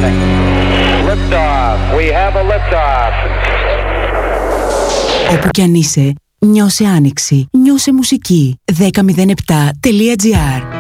Liftoff. We have a liftoff. Όπου κι αν είσαι, νιώσε άνοιξη, νιώσε μουσική. 1007.gr